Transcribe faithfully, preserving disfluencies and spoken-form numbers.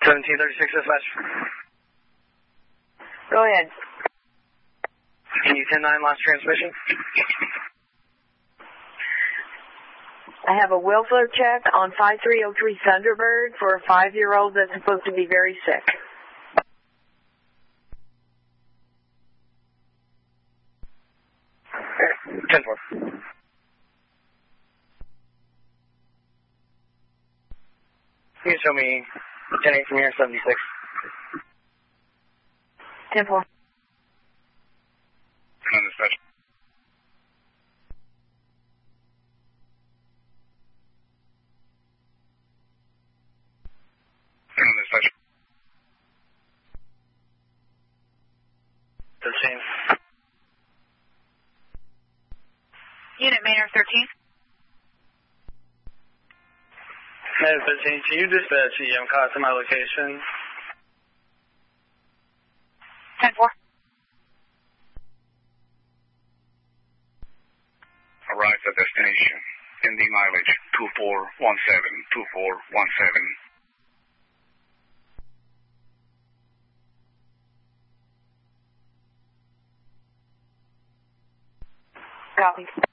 seventeen thirty-six dispatch. Go ahead. Can you ten nine last transmission? I have a welfare check on five three oh three Thunderbird for a five-year-old that's supposed to be very sick. ten four. You can show me ten eight from here, seventy-six. ten four. On dispatch. On dispatch. thirteen. Unit Maynard thirteen. Maynard thirteen, can you dispatch E M C O T to my location? ten four. Arrives at destination. N D mileage two four one seven, two four one seven. Copy.